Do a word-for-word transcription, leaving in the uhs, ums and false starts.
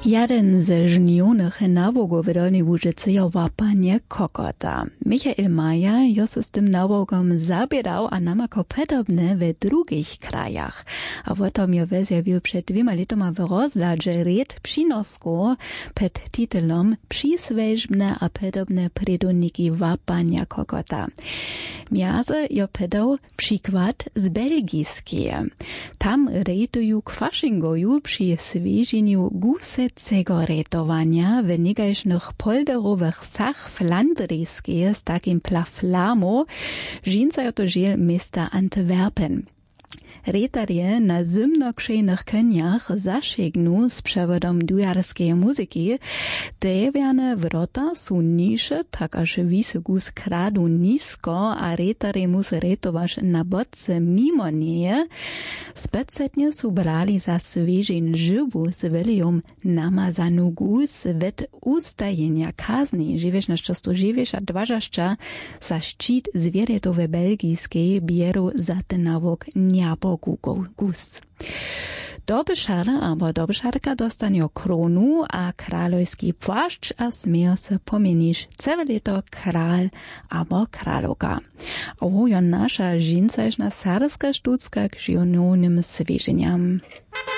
Jeden ze żnionych nabogów w Dolnej Łużycy je łapanie kokota. Michael Maja jo se z tym nabogom zabierał, a namako podobne w drugich krajach. A o tom jo wezjawił przed dwiema letoma w rozladzie red przynosku pod tytułem Przysweźbne a podobne preduniki łapania kokota. Miaze jo pedał przykład z belgijskie. Tam retuju kwaszingoju przy swieżeniu guse cego w niekajsznych polderowych sach flandrijskie z takim plaflamu żincajo to żel miasta Antwerpen. Retarje na zimnokrzenych koniach zasięgną z przewodem dujarskiej muzyki. Drewiane wrota są niższe, tak aż wysokus kradu nisko, a retarje musi retować na bodce mimo nie. Specjalnie są brali za świeżin żywu z welią namazaną gus wet ustajenia kazni. Żywiesz na szczostu żywiesz, a dważaszcza za szczyt zwierzętowe belgijskiej bieru za ten nawok niabo gus. Dobyszara albo dobyszarka dostanie kronu a kralojski płaszcz, a smieją se pomienisz całe leto kral albo kraloka. Oho, jo nasza żincaśna sarska sztucka k żiononym swieżeniam.